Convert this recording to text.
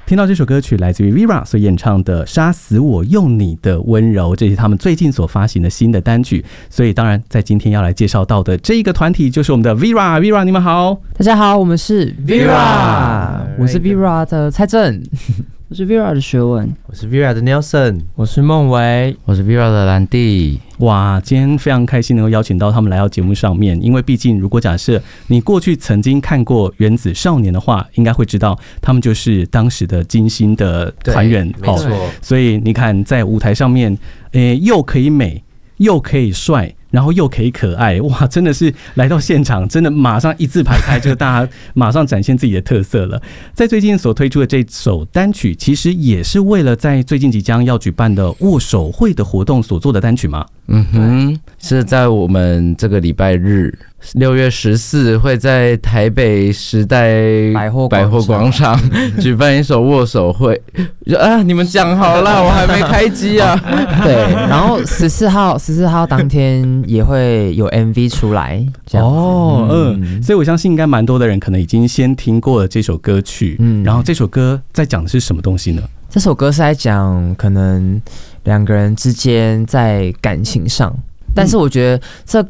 听到这首歌曲来自于 Vera 所演唱的《杀死我用你的温柔》，这是他们最近所发行的新的单曲。所以当然在今天要来介绍到的这一个团体就是我们的 Vera。 你们好。 大家好，我们是 Vera， 我是 Vera 的蔡正， 我是 Vera 的学文， 我是 Vera 的 Nelson， 我是孟维， 我是 Vera 的兰弟。 哇，今天非常开心能够邀请到他们来到节目上面，因为毕竟如果假设你过去曾经看过原子少年的话，应该会知道他们就是当时的金星的团员， 没错。 所以你看在舞台上面，又可以美，又可以帅，然后又可以可爱，哇，真的是来到现场，真的马上一字排开，就大家马上展现自己的特色了。在最近所推出的这首单曲，其实也是为了在最近即将要举办的握手会的活动所做的单曲吗？ 是在我们这个礼拜日6月14会在台北时代百货广场举办一首握手会。你们讲好了，我还没开机啊。 对，然后14号当天也会有 MV 出来。 所以我相信应该蛮多的人可能已经先听过了这首歌曲。然后这首歌在讲的是什么东西呢？ 这首歌是在讲可能两个人之间在感情上，但是我觉得这